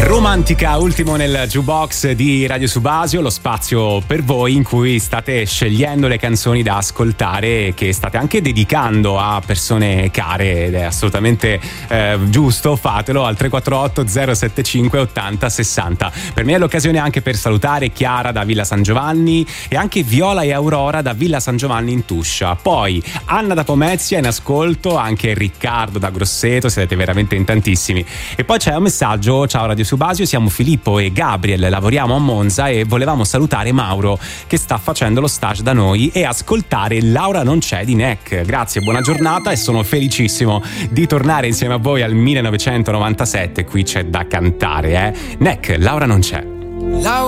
Romantica, ultimo nel jukebox di Radio Subasio, lo spazio per voi in cui state scegliendo le canzoni da ascoltare, che state anche dedicando a persone care, ed è assolutamente giusto, fatelo al 348 075 80 60. Per me è l'occasione anche per salutare Chiara da Villa San Giovanni e anche Viola e Aurora da Villa San Giovanni in Tuscia, poi Anna da Pomezia in ascolto, anche Riccardo da Grosseto, siete veramente in tantissimi. E poi c'è un messaggio: ciao Radio Subasio, siamo Filippo e Gabriel, lavoriamo a Monza e volevamo salutare Mauro che sta facendo lo stage da noi e ascoltare Laura non c'è di NEC. Grazie, buona giornata e sono felicissimo di tornare insieme a voi al 1997. Qui c'è da cantare, NEC, Laura non c'è.